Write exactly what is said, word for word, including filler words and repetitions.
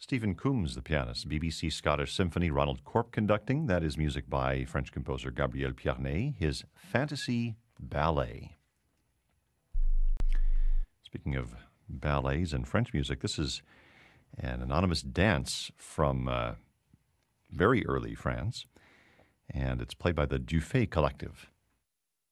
Stephen Coombs, the pianist, B B C Scottish Symphony, Ronald Corp conducting. That is music by French composer Gabriel Pierné, his Fantasy Ballet. Speaking of ballets and French music, this is an anonymous dance from uh, very early France, and it's played by the Dufay Collective.